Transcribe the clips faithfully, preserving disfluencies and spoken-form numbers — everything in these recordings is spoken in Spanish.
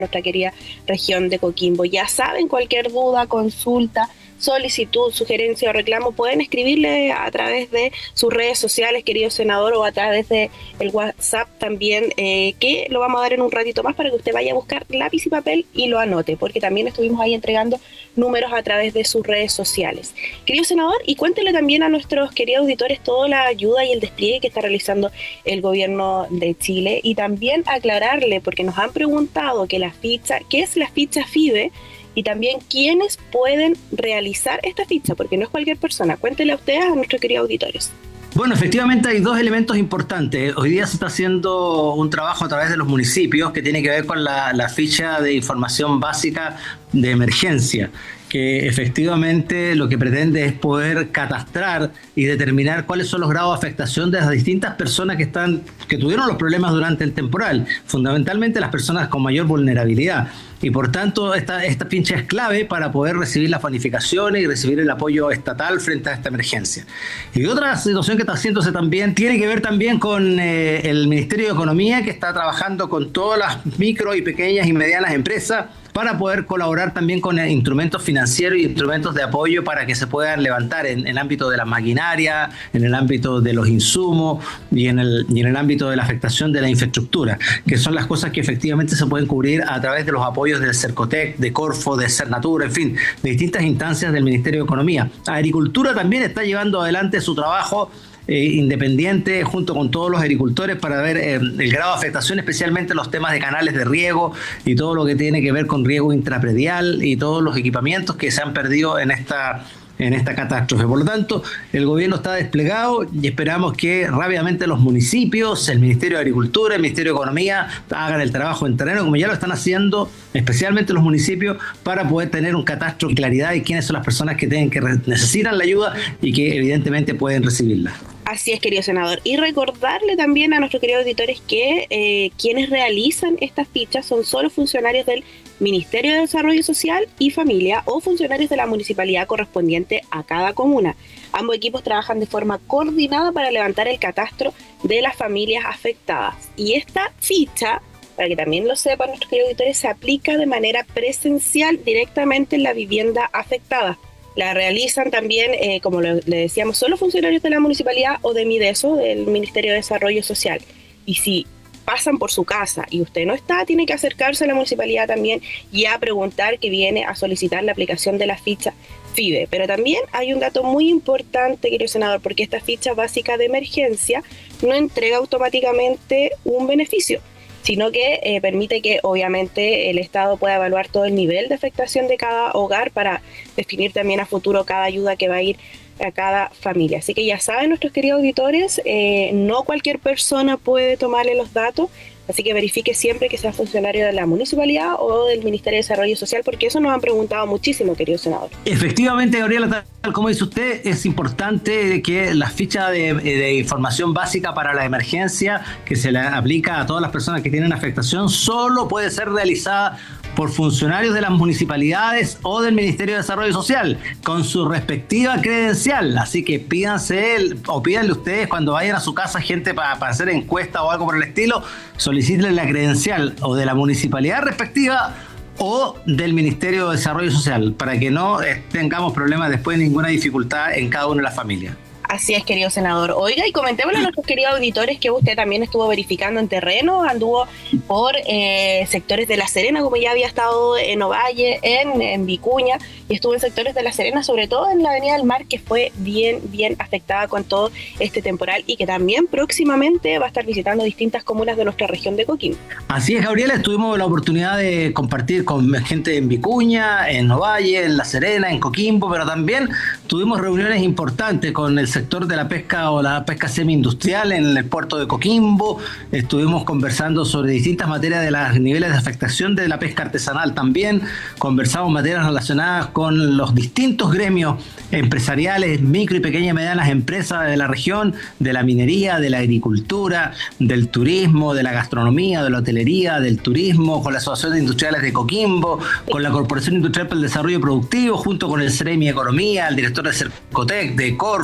nuestra querida región de Coquimbo. Ya saben, cualquier duda, consulta, solicitud, sugerencia o reclamo, pueden escribirle a través de sus redes sociales, querido senador, o a través de el WhatsApp también, eh, que lo vamos a dar en un ratito más para que usted vaya a buscar lápiz y papel y lo anote, porque también estuvimos ahí entregando números a través de sus redes sociales. Querido senador, y cuéntele también a nuestros queridos auditores toda la ayuda y el despliegue que está realizando el gobierno de Chile, y también aclararle, porque nos han preguntado que la ficha, ¿qué es la ficha FIDE? Y también quiénes pueden realizar esta ficha, porque no es cualquier persona. Cuéntele a ustedes, a nuestros queridos auditores. Bueno, efectivamente hay dos elementos importantes. Hoy día se está haciendo un trabajo a través de los municipios que tiene que ver con la, la ficha de información básica de emergencia, que efectivamente lo que pretende es poder catastrar y determinar cuáles son los grados de afectación de las distintas personas que están, que tuvieron los problemas durante el temporal, fundamentalmente las personas con mayor vulnerabilidad. Y por tanto, esta, esta ficha es clave para poder recibir las bonificaciones y recibir el apoyo estatal frente a esta emergencia. Y otra situación que está haciéndose también tiene que ver también con eh, el Ministerio de Economía, que está trabajando con todas las micro y pequeñas y medianas empresas para poder colaborar también con instrumentos financieros y instrumentos de apoyo para que se puedan levantar en, en el ámbito de la maquinaria, en el ámbito de los insumos y en, el, y en el ámbito de la afectación de la infraestructura, que son las cosas que efectivamente se pueden cubrir a través de los apoyos del Cercotec, de Corfo, de Cernatura, en fin, de distintas instancias del Ministerio de Economía. Agricultura también está llevando adelante su trabajo Eh, independiente junto con todos los agricultores para ver eh, el grado de afectación, especialmente los temas de canales de riego y todo lo que tiene que ver con riego intrapredial y todos los equipamientos que se han perdido en esta en esta catástrofe. Por lo tanto, el gobierno está desplegado y esperamos que rápidamente los municipios, el Ministerio de Agricultura, el Ministerio de Economía hagan el trabajo en terreno, como ya lo están haciendo, especialmente los municipios, para poder tener un catastro de claridad de quiénes son las personas que, tienen, que necesitan la ayuda y que evidentemente pueden recibirla. Así es, querido senador. Y recordarle también a nuestros queridos auditores que eh, quienes realizan estas fichas son solo funcionarios del Ministerio de Desarrollo Social y Familia o funcionarios de la municipalidad correspondiente a cada comuna. Ambos equipos trabajan de forma coordinada para levantar el catastro de las familias afectadas. Y esta ficha, para que también lo sepan nuestros queridos auditores, se aplica de manera presencial directamente en la vivienda afectada. La realizan también, eh, como lo, le decíamos, solo funcionarios de la municipalidad o de MIDESO, del Ministerio de Desarrollo Social. Y si pasan por su casa y usted no está, tiene que acercarse a la municipalidad también y a preguntar, que viene a solicitar la aplicación de la ficha FIDE. Pero también hay un dato muy importante, querido senador, porque esta ficha básica de emergencia no entrega automáticamente un beneficio, sino que eh, permite que obviamente el Estado pueda evaluar todo el nivel de afectación de cada hogar para definir también a futuro cada ayuda que va a ir a cada familia. Así que ya saben, nuestros queridos auditores, eh, no cualquier persona puede tomarle los datos, así que verifique siempre que sea funcionario de la municipalidad o del Ministerio de Desarrollo Social, porque eso nos han preguntado muchísimo, querido senador. Efectivamente, Gabriela, tal como dice usted, es importante que la ficha de, de información básica para la emergencia que se le aplica a todas las personas que tienen afectación solo puede ser realizada por funcionarios de las municipalidades o del Ministerio de Desarrollo Social con su respectiva credencial. Así que pídanse él, o pídanle ustedes cuando vayan a su casa gente para, para hacer encuesta o algo por el estilo, soliciten la credencial o de la municipalidad respectiva o del Ministerio de Desarrollo Social, para que no tengamos problemas después, ninguna dificultad en cada una de las familias. Así es, querido senador. Oiga, y comentémosle a nuestros queridos auditores que usted también estuvo verificando en terreno, anduvo por eh, sectores de La Serena, como ya había estado en Ovalle, en, en Vicuña, y estuvo en sectores de La Serena, sobre todo en la Avenida del Mar, que fue bien, bien afectada con todo este temporal y que también próximamente va a estar visitando distintas comunas de nuestra región de Coquimbo. Así es, Gabriela, tuvimos la oportunidad de compartir con gente en Vicuña, en Ovalle, en La Serena, en Coquimbo, pero también tuvimos reuniones importantes con el sector sector de la pesca o la pesca semi-industrial en el puerto de Coquimbo. Estuvimos conversando sobre distintas materias de los niveles de afectación de la pesca artesanal también. Conversamos materias relacionadas con los distintos gremios empresariales, micro y pequeñas y medianas empresas de la región, de la minería, de la agricultura, del turismo, de la gastronomía, de la hotelería, del turismo, con la Asociación de Industriales de Coquimbo, con la Corporación Industrial para el Desarrollo Productivo, junto con el CEREMI Economía, el director de Cercotec, de Corfo,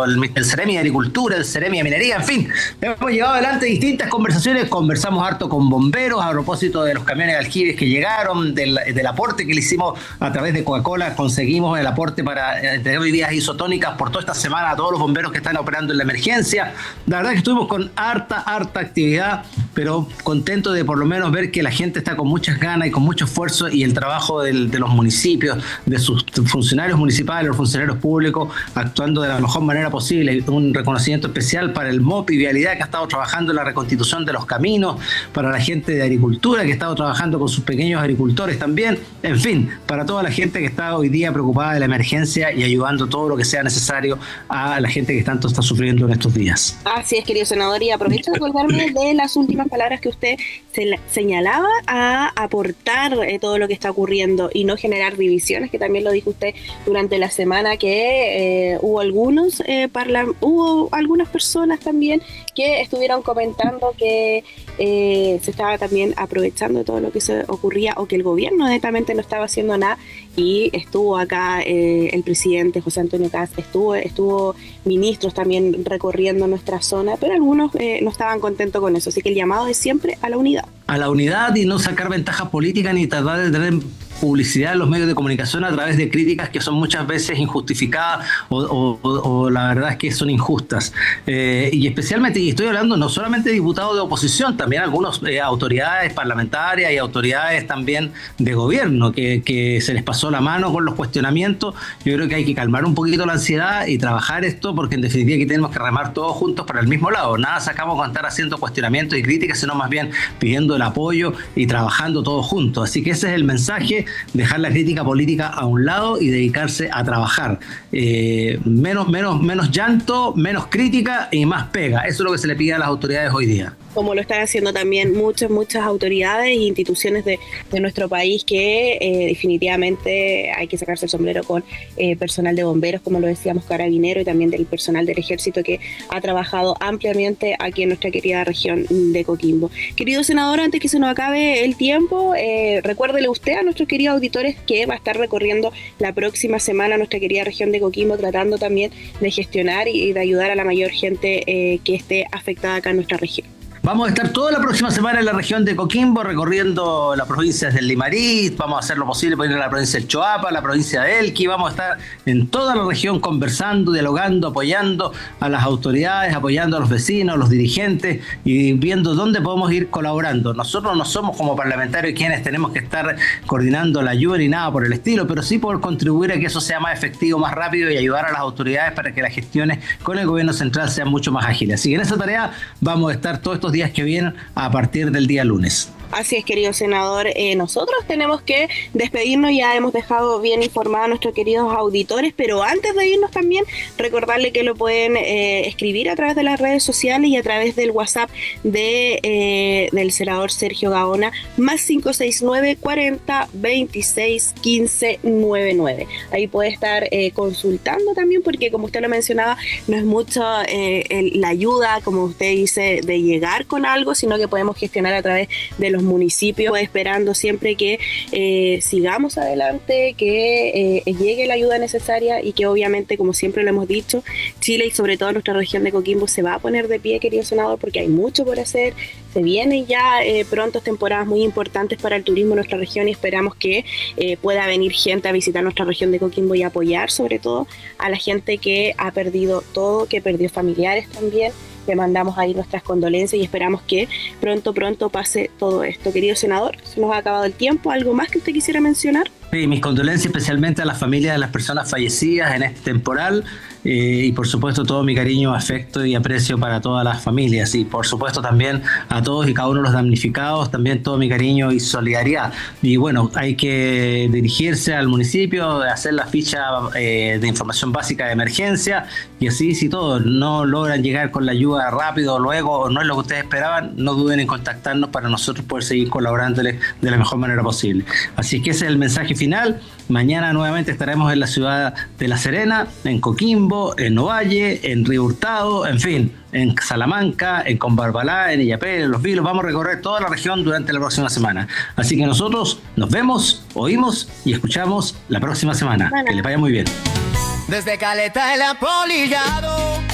el, el Ceremi de Agricultura, el Ceremi de Minería, en fin. Hemos llevado adelante distintas conversaciones, conversamos harto con bomberos a propósito de los camiones de aljibes que llegaron, del, del aporte que le hicimos a través de Coca-Cola, conseguimos el aporte para entregar bebidas isotónicas por toda esta semana a todos los bomberos que están operando en la emergencia. La verdad es que estuvimos con harta, harta actividad, pero contento de por lo menos ver que la gente está con muchas ganas y con mucho esfuerzo, y el trabajo del, de los municipios, de sus funcionarios municipales, los funcionarios públicos, actuando de la mejor manera posible. Un reconocimiento especial para el M O P y Vialidad, que ha estado trabajando en la reconstitución de los caminos, para la gente de agricultura, que ha estado trabajando con sus pequeños agricultores también, en fin, para toda la gente que está hoy día preocupada de la emergencia y ayudando todo lo que sea necesario a la gente que tanto está sufriendo en estos días. Así es, querido senador, y aprovecho de acordarme de las últimas palabras que usted se señalaba a aportar eh, todo lo que está ocurriendo y no generar divisiones, que también lo dijo usted durante la semana, que eh, hubo algunos eh, parla hubo algunas personas también que estuvieron comentando que eh, se estaba también aprovechando de todo lo que se ocurría, o que el gobierno netamente no estaba haciendo nada, y estuvo acá eh, el presidente José Antonio Kast, estuvo, estuvo ministros también recorriendo nuestra zona, pero algunos eh, no estaban contentos con eso, así que el llamado es siempre a la unidad. A la unidad y no sacar ventajas políticas ni tratar de tener publicidad en los medios de comunicación a través de críticas que son muchas veces injustificadas o, o, o, o la verdad es que son injustas. Eh, y especialmente, y estoy hablando no solamente de diputados de oposición, también algunas eh, autoridades parlamentarias y autoridades también de gobierno que, que se les pasó la mano con los cuestionamientos. Yo creo que hay que calmar un poquito la ansiedad y trabajar esto, porque en definitiva aquí tenemos que remar todos juntos para el mismo lado. Nada sacamos con estar haciendo cuestionamientos y críticas, sino más bien pidiendo el apoyo y trabajando todos juntos. Así que ese es el mensaje: dejar la crítica política a un lado y dedicarse a trabajar. Eh, menos, menos, menos llanto, menos crítica y más pega. Eso es lo que se le pide a las autoridades hoy día. Como lo están haciendo también muchas, muchas autoridades e instituciones de, de nuestro país, que eh, definitivamente hay que sacarse el sombrero con eh, personal de bomberos, como lo decíamos, carabinero, y también del personal del ejército que ha trabajado ampliamente aquí en nuestra querida región de Coquimbo. Querido senador, antes que se nos acabe el tiempo, eh, recuérdele usted a nuestros queridos auditores que va a estar recorriendo la próxima semana nuestra querida región de Coquimbo, tratando también de gestionar y de ayudar a la mayor gente eh, que esté afectada acá en nuestra región. Vamos a estar toda la próxima semana en la región de Coquimbo, recorriendo las provincias del Limarí. Vamos a hacer lo posible para ir a la provincia del Choapa, la provincia de Elqui. Vamos a estar en toda la región conversando, dialogando, apoyando a las autoridades, apoyando a los vecinos, a los dirigentes y viendo dónde podemos ir colaborando. Nosotros no somos como parlamentarios quienes tenemos que estar coordinando la ayuda ni nada por el estilo, pero sí por contribuir a que eso sea más efectivo, más rápido, y ayudar a las autoridades para que las gestiones con el gobierno central sean mucho más ágiles. Así que en esa tarea vamos a estar todos estos días días que vienen a partir del día lunes. Así es, querido senador. Eh, nosotros tenemos que despedirnos, ya hemos dejado bien informados a nuestros queridos auditores, pero antes de irnos también recordarle que lo pueden eh, escribir a través de las redes sociales y a través del WhatsApp de, eh, del senador Sergio Gaona, más cinco seis nueve, cuarenta, veintiséis, quince, noventa y nueve. Ahí puede estar eh, consultando también, porque como usted lo mencionaba, no es mucho eh, el, la ayuda, como usted dice, de llegar con algo, sino que podemos gestionar a través de los municipios, esperando siempre que eh, sigamos adelante, que eh, llegue la ayuda necesaria, y que obviamente, como siempre lo hemos dicho, Chile y sobre todo nuestra región de Coquimbo se va a poner de pie, querido senador, porque hay mucho por hacer. Se vienen ya eh, pronto temporadas muy importantes para el turismo en nuestra región, y esperamos que eh, pueda venir gente a visitar nuestra región de Coquimbo y apoyar sobre todo a la gente que ha perdido todo, que perdió familiares también. Le mandamos ahí nuestras condolencias y esperamos que pronto, pronto pase todo esto. Querido senador, se nos ha acabado el tiempo. ¿Algo más que usted quisiera mencionar? Sí, mis condolencias especialmente a las familias de las personas fallecidas en este temporal. Eh, y por supuesto todo mi cariño, afecto y aprecio para todas las familias, y por supuesto también a todos y cada uno de los damnificados, también todo mi cariño y solidaridad. Y bueno, hay que dirigirse al municipio, hacer la ficha eh, de información básica de emergencia, y así si todos no logran llegar con la ayuda rápido o luego, o no es lo que ustedes esperaban, no duden en contactarnos para nosotros poder seguir colaborándoles de la mejor manera posible. Así que ese es el mensaje final. Mañana nuevamente estaremos en la ciudad de La Serena, en Coquimbo, en Ovalle, en Río Hurtado, en fin, en Salamanca, en Combarbalá, en Illapel, en Los Vilos. Vamos a recorrer toda la región durante la próxima semana. Así que nosotros nos vemos, oímos y escuchamos la próxima semana. Bueno. Que les vaya muy bien. Desde Caleta el Apolillado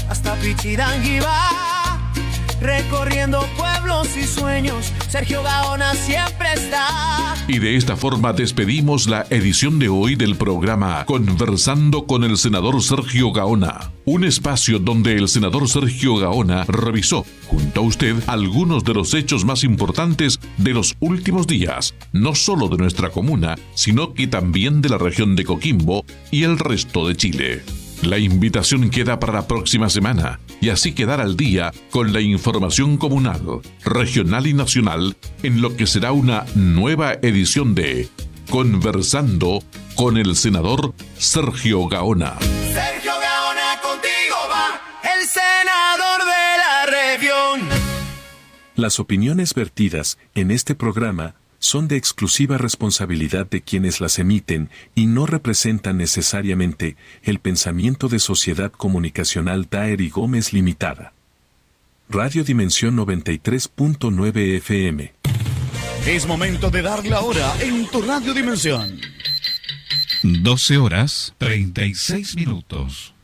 hasta Pichidanguibá. Recorriendo pueblos y sueños, Sergio Gaona siempre está. Y de esta forma despedimos la edición de hoy del programa Conversando con el senador Sergio Gaona. Un espacio donde el senador Sergio Gaona revisó, junto a usted, algunos de los hechos más importantes de los últimos días, no solo de nuestra comuna, sino que también de la región de Coquimbo y el resto de Chile. La invitación queda para la próxima semana y así quedar al día con la información comunal, regional y nacional en lo que será una nueva edición de Conversando con el senador Sergio Gaona. Sergio Gaona contigo va, el senador de la región. Las opiniones vertidas en este programa son de exclusiva responsabilidad de quienes las emiten y no representan necesariamente el pensamiento de Sociedad Comunicacional Daer y Gómez Limitada. Radio Dimensión noventa y tres punto nueve F M. Es momento de dar la hora en tu Radio Dimensión. doce horas treinta y seis minutos.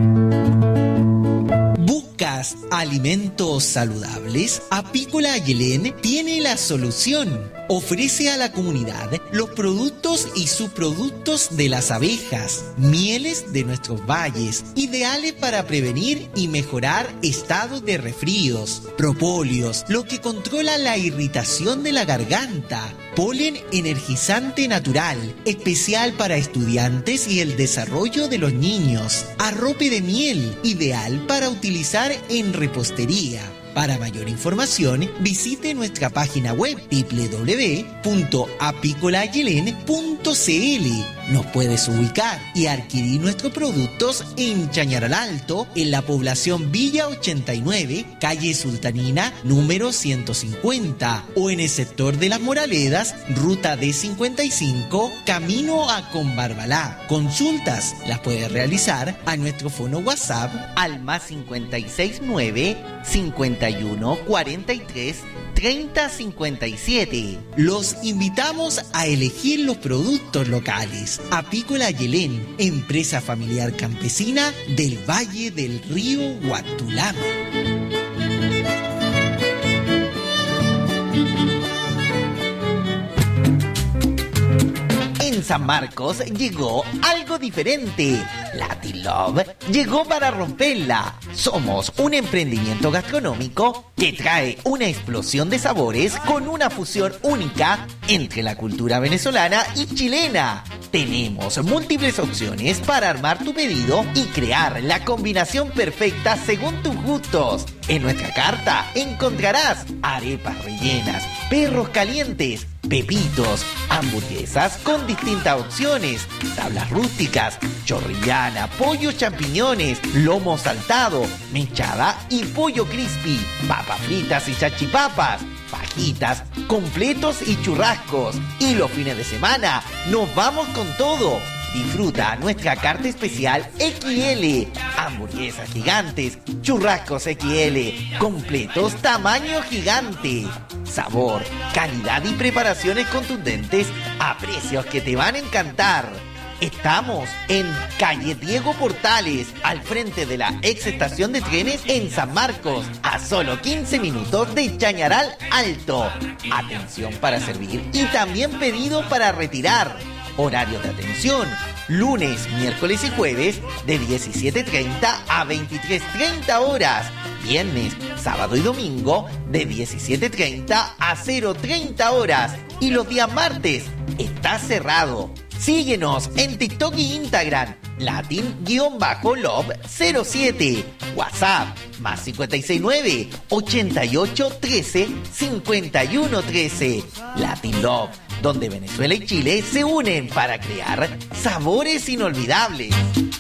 ¿Buscas alimentos saludables? Apícola Ayelén tiene la solución. Ofrece a la comunidad los productos y subproductos de las abejas, mieles de nuestros valles, ideales para prevenir y mejorar estados de resfríos, propóleos, lo que controla la irritación de la garganta, polen energizante natural, especial para estudiantes y el desarrollo de los niños, arrope de miel, ideal para utilizar en repostería. Para mayor información, visite nuestra página web doble u doble u doble u punto apícola ayelén punto c l. Nos puedes ubicar y adquirir nuestros productos en Chañaral Alto, en la población Villa ochenta y nueve, calle Sultanina, número ciento cincuenta, o en el sector de Las Moraledas, ruta D cincuenta y cinco, camino a Combarbalá. Consultas las puedes realizar a nuestro fono WhatsApp al más cincuenta y seis nueve, cincuenta y uno, cuarenta y tres, treinta, cincuenta y siete. Los invitamos a elegir los productos locales. Apícola Ayelén, empresa familiar campesina del Valle del Río Huachtulamo. En San Marcos llegó algo diferente. Latin Love llegó para romperla. Somos un emprendimiento gastronómico que trae una explosión de sabores con una fusión única entre la cultura venezolana y chilena. Tenemos múltiples opciones para armar tu pedido y crear la combinación perfecta según tus gustos. En nuestra carta encontrarás arepas rellenas, perros calientes, pepitos, hamburguesas con distintas opciones, tablas rústicas, chorrillana, pollo champiñones, lomo saltado, mechada y pollo crispy, papas fritas y chachipapas, fajitas, completos y churrascos. Y los fines de semana nos vamos con todo. Disfruta nuestra carta especial equis ele, hamburguesas gigantes, churrascos equis ele, completos tamaño gigante. Sabor, calidad y preparaciones contundentes a precios que te van a encantar. Estamos en calle Diego Portales, al frente de la ex estación de trenes en San Marcos, a solo quince minutos de Chañaral Alto. Atención para servir y también pedido para retirar. Horario de atención, lunes, miércoles y jueves de diecisiete treinta a veintitrés treinta horas. Viernes, sábado y domingo de diecisiete treinta a cero treinta horas. Y los días martes está cerrado. Síguenos en TikTok y Instagram, Latin-Love cero siete. WhatsApp, más cincuenta y seis nueve, ochenta y ocho, trece, cincuenta y uno, trece. Latin Love, donde Venezuela y Chile se unen para crear sabores inolvidables.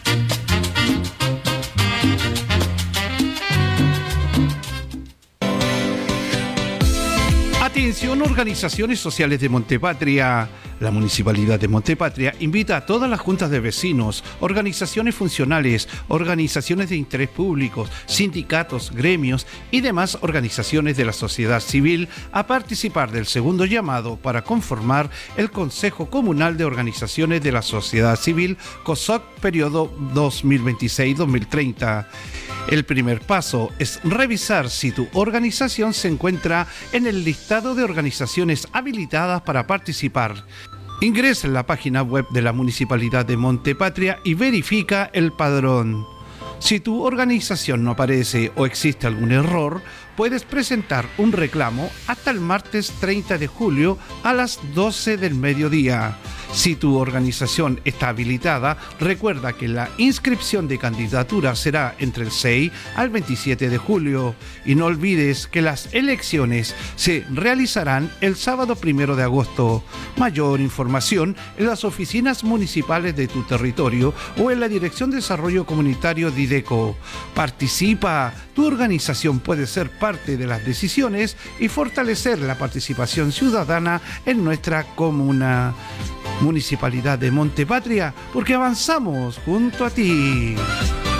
Atención, organizaciones sociales de Montepatria. La Municipalidad de Montepatria invita a todas las juntas de vecinos, organizaciones funcionales, organizaciones de interés público, sindicatos, gremios y demás organizaciones de la sociedad civil a participar del segundo llamado para conformar el Consejo Comunal de Organizaciones de la Sociedad Civil, COSOC, periodo dos mil veintiséis a dos mil treinta. El primer paso es revisar si tu organización se encuentra en el listado de organizaciones habilitadas para participar. Ingresa en la página web de la Municipalidad de Montepatria y verifica el padrón. Si tu organización no aparece o existe algún error, puedes presentar un reclamo hasta el martes treinta de julio a las doce del mediodía. Si tu organización está habilitada, recuerda que la inscripción de candidatura será entre el seis al veintisiete de julio. Y no olvides que las elecciones se realizarán el sábado primero de agosto. Mayor información en las oficinas municipales de tu territorio o en la Dirección de Desarrollo Comunitario Dideco. Participa, tu organización puede ser parte de las decisiones y fortalecer la participación ciudadana en nuestra comuna. Municipalidad de Montepatria, porque avanzamos junto a ti.